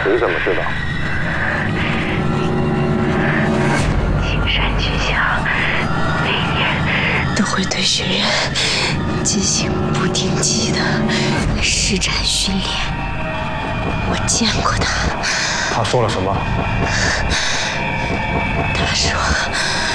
你怎么知道？ 青山军校每年都会对学员进行不定期的实战训练。我见过他。 他说了什么？ 他说。